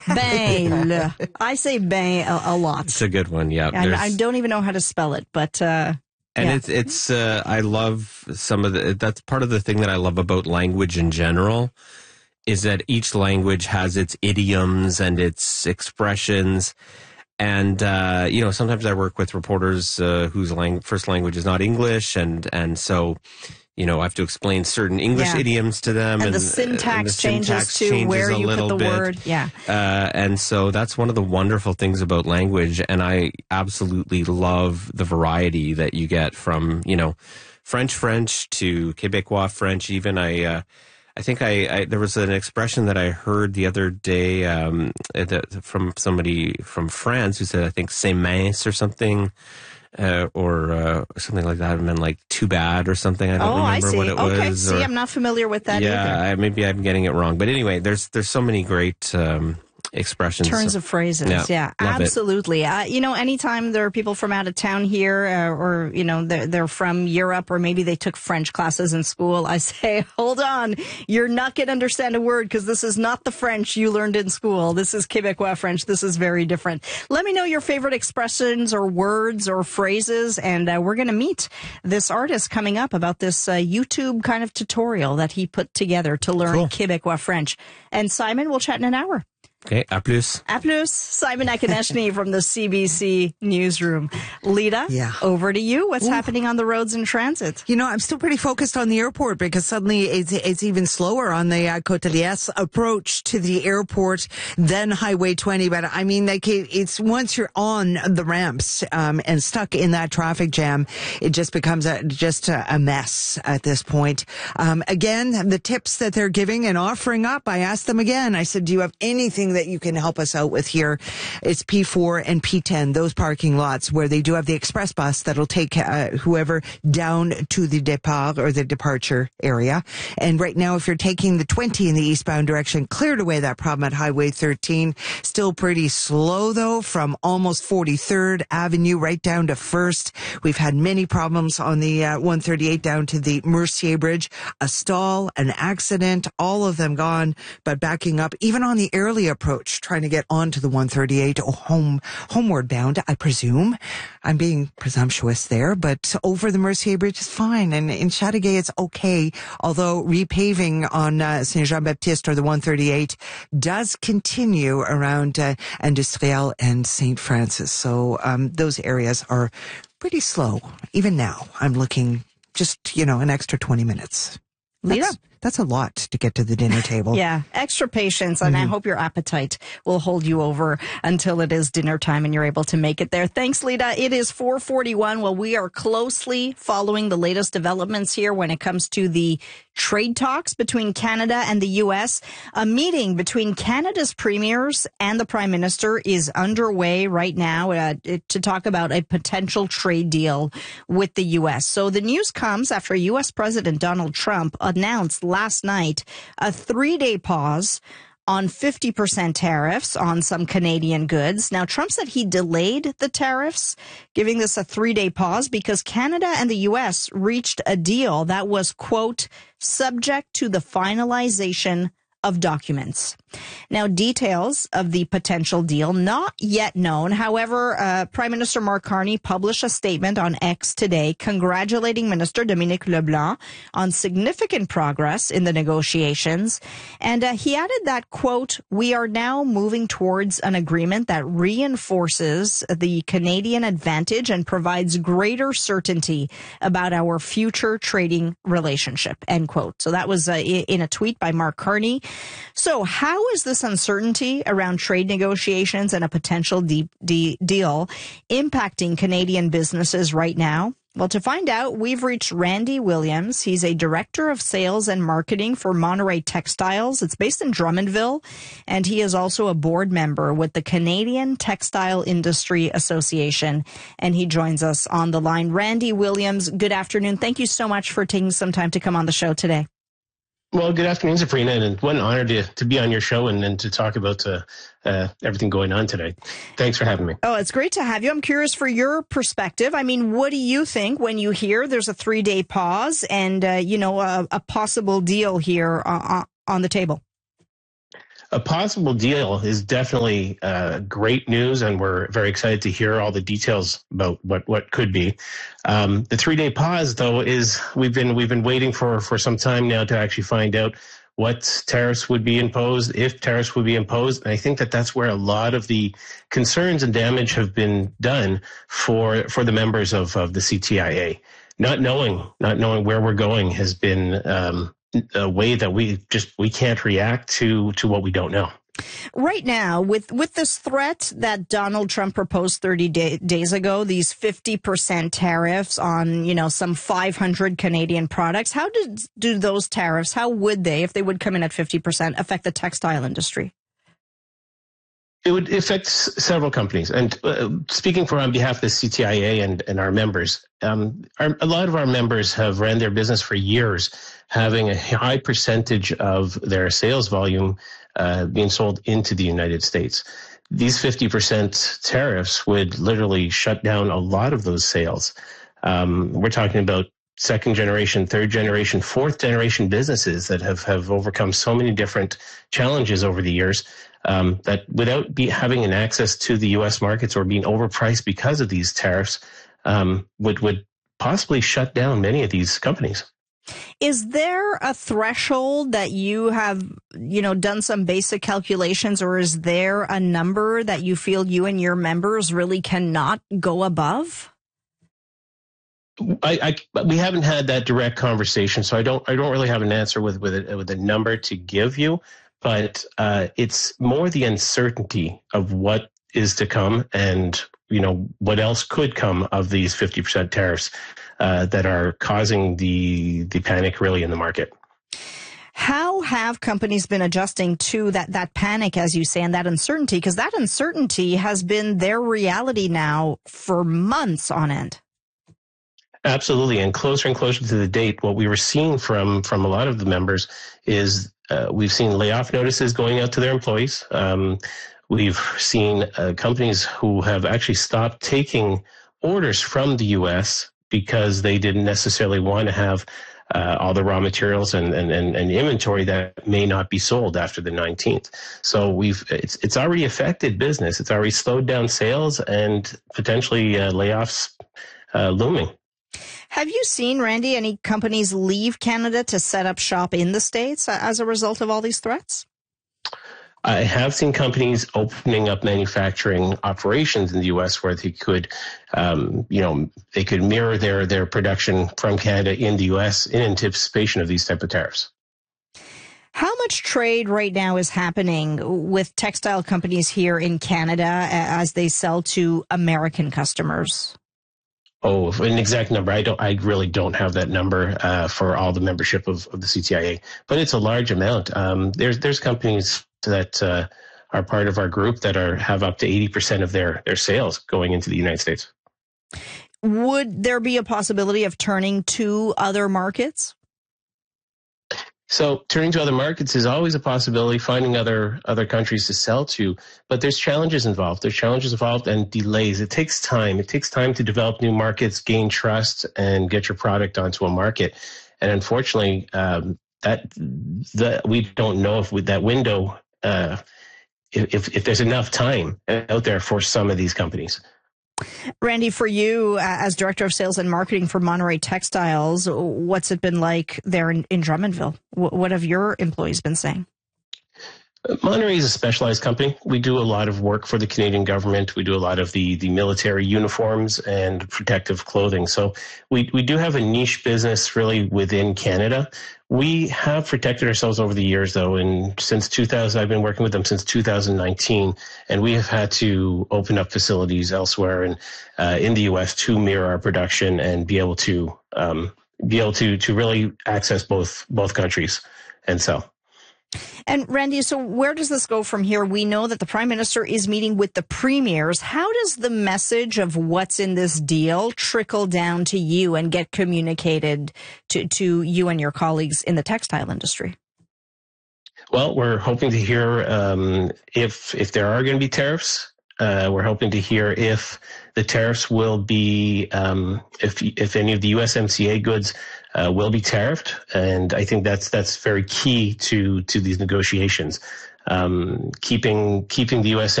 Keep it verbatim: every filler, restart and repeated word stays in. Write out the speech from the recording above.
Ben. Le. I say ben a, a lot. It's a good one, yeah. And I don't even know how to spell it, but... Uh, and yeah. it's, it's uh, I love some of the... That's part of the thing that I love about language in general, is that each language has its idioms and its expressions. And, uh, you know, sometimes I work with reporters uh, whose lang- first language is not English. And, and so, you know, I have to explain certain English yeah. idioms to them. And, and the syntax, and the changes syntax to changes where a you little put the bit. word. Yeah. Uh, and so that's one of the wonderful things about language. And I absolutely love the variety that you get from, you know, French French to Quebecois French. Even I... Uh, I think I, I there was an expression that I heard the other day um, that, from somebody from France who said, I think, "c'est mince" or something, uh, or uh, something like that. It meant like "too bad" or something. I don't oh, remember I see. what it okay. was. See, or, I'm not familiar with that yeah, either. I, maybe I'm getting it wrong. But anyway, there's there's so many great um, expressions. Turns of phrases. Yeah, yeah absolutely. Uh, you know, anytime there are people from out of town here uh, or, you know, they're, they're from Europe or maybe they took French classes in school, I say, hold on, you're not going to understand a word because this is not the French you learned in school. This is Quebecois French. This is very different. Let me know your favorite expressions or words or phrases, and uh, we're going to meet this artist coming up about this uh, YouTube kind of tutorial that he put together to learn cool. Quebecois French. And Simon, we'll chat in an hour. Okay, à plus. À plus. Simon Akonechny from the C B C Newsroom. Lita, yeah. over to you. What's Ooh. happening on the roads and transit? You know, I'm still pretty focused on the airport because suddenly it's, it's even slower on the uh, Côte de Liesse approach to the airport than Highway twenty. But I mean, like it, it's once you're on the ramps um, and stuck in that traffic jam, it just becomes a, just a, a mess at this point. Um, again, the tips that they're giving and offering up, I asked them again. I said, do you have anything that you can help us out with here? It's P four and P ten, those parking lots where they do have the express bus that'll take uh, whoever down to the départ or the departure area. And right now, if you're taking the twenty in the eastbound direction, cleared away that problem at Highway thirteen. Still pretty slow though from almost forty-third Avenue right down to First. We've had many problems on the uh, one thirty-eight down to the Mercier Bridge. A stall, an accident, all of them gone, but backing up even on the early approach, trying to get onto the one thirty-eight or home, homeward bound, I presume. I'm being presumptuous there, but over the Mercier Bridge is fine. And in Chateauguay, it's okay. Although repaving on uh, Saint-Jean-Baptiste or the one thirty-eight does continue around uh, Industriel and Saint Francis. So um, those areas are pretty slow. Even now, I'm looking just, you know, an extra twenty minutes. Lita? That's, that's a lot to get to the dinner table. Yeah, extra patience, and mm-hmm. I hope your appetite will hold you over until it is dinner time and you're able to make it there. Thanks, Lita. It is four forty-one. Well, we are closely following the latest developments here when it comes to the trade talks between Canada and the U S. A meeting between Canada's premiers and the Prime Minister is underway right now uh, to talk about a potential trade deal with the U S. So the news comes after U S President Donald Trump announced last night a three-day pause on fifty percent tariffs on some Canadian goods. Now, Trump said he delayed the tariffs, giving this a three-day pause because Canada and the U S reached a deal that was, quote, subject to the finalization of documents. Now, details of the potential deal not yet known. However, uh, Prime Minister Mark Carney published a statement on X today congratulating Minister Dominic LeBlanc on significant progress in the negotiations. And uh, he added that, quote, we are now moving towards an agreement that reinforces the Canadian advantage and provides greater certainty about our future trading relationship, end quote. So that was uh, in a tweet by Mark Carney. So how is this uncertainty around trade negotiations and a potential de- de- deal impacting Canadian businesses right now? Well, to find out, we've reached Randy Williams. He's a director of sales and marketing for Monterey Textiles. It's based in Drummondville, and he is also a board member with the Canadian Textile Industry Association, and he joins us on the line. Randy Williams, good afternoon. Thank you so much for taking some time to come on the show today. Well, good afternoon, Sabrina, and what an honor to, to be on your show and, and to talk about uh, uh, everything going on today. Thanks for having me. Oh, it's great to have you. I'm curious for your perspective. I mean, what do you think when you hear there's a three-day pause and, uh, you know, a, a possible deal here uh, on the table? a possible deal is definitely uh, great news, and we're very excited to hear all the details about what, what could be. Um, the three-day pause, though, is we've been we've been waiting for for some time now to actually find out what tariffs would be imposed, if tariffs would be imposed. And I think that that's where a lot of the concerns and damage have been done for for the members of, of the C T I A. Not knowing, not knowing where we're going has been um, a way that we just we can't react to to what we don't know. Right now, with, with this threat that Donald Trump proposed thirty day, days ago, these fifty percent tariffs on, you know, some five hundred Canadian products, how did, do those tariffs, how would they, if they would come in at fifty percent, affect the textile industry? It would affect several companies. And uh, speaking for on behalf of the C T I A and, and our members, um, our, a lot of our members have ran their business for years, having a high percentage of their sales volume uh, being sold into the United States. These fifty percent tariffs would literally shut down a lot of those sales. Um, we're talking about second generation, third generation, fourth generation businesses that have, have overcome so many different challenges over the years. Um, that without be, having an access to the U S markets or being overpriced because of these tariffs, um, would would possibly shut down many of these companies. Is there a threshold that you have, you know, done some basic calculations, or is there a number that you feel you and your members really cannot go above? I, I we haven't had that direct conversation, so I don't I don't really have an answer with with a, with a number to give you. But uh, it's more the uncertainty of what is to come and, you know, what else could come of these fifty percent tariffs uh, that are causing the the panic really in the market. How have companies been adjusting to that, that panic, as you say, and that uncertainty? Because that uncertainty has been their reality now for months on end. Absolutely. And closer and closer to the date, what we were seeing from, from a lot of the members is uh, we've seen layoff notices going out to their employees. Um, we've seen uh, companies who have actually stopped taking orders from the U S because they didn't necessarily want to have uh, all the raw materials and, and, and, and inventory that may not be sold after the nineteenth. So we've it's, it's already affected business. It's already slowed down sales and potentially uh, layoffs uh, looming. Have you seen, Randy, any companies leave Canada to set up shop in the States as a result of all these threats? I have seen companies opening up manufacturing operations in the U S where they could, um, you know, they could mirror their, their production from Canada in the U S in anticipation of these type of tariffs. How much trade right now is happening with textile companies here in Canada as they sell to American customers? Oh, an exact number. I don't, I really don't have that number, uh, for all the membership of, of the C T I A, but it's a large amount. Um, there's, there's companies that, uh, are part of our group that are, have up to eighty percent of their, their sales going into the United States. Would there be a possibility of turning to other markets? So turning to other markets is always a possibility, finding other other countries to sell to, but there's challenges involved. There's challenges involved and delays. It takes time. It takes time to develop new markets, gain trust, and get your product onto a market. And unfortunately, um, that the, we don't know if with that window, uh, if if there's enough time out there for some of these companies. Randy, for you as Director of Sales and Marketing for Monterey Textiles, what's it been like there in, in Drummondville? What have your employees been saying? Monterey is a specialized company. We do a lot of work for the Canadian government. We do a lot of the, the military uniforms and protective clothing. So we, we do have a niche business really within Canada. We have protected ourselves over the years, though, and since two thousand, I've been working with them since two thousand nineteen, and we have had to open up facilities elsewhere and uh, in the U S to mirror our production and be able to um, be able to to really access both both countries and sell. And Randy, so where does this go from here? We know that the Prime Minister is meeting with the premiers. How does the message of what's in this deal trickle down to you and get communicated to, to you and your colleagues in the textile industry? Well, we're hoping to hear um, if if there are going to be tariffs. Uh, we're hoping to hear if the tariffs will be, um, if if any of the U S M C A goods uh, will be tariffed, and I think that's that's very key to to these negotiations. um, keeping keeping the U S